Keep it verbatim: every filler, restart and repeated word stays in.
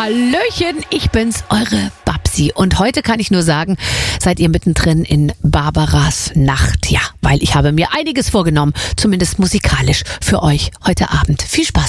Hallöchen, ich bin's, eure Babsi. Und heute kann ich nur sagen, seid ihr mittendrin in Barbaras Nacht. Ja, weil ich habe mir einiges vorgenommen, zumindest musikalisch für euch heute Abend. Viel Spaß.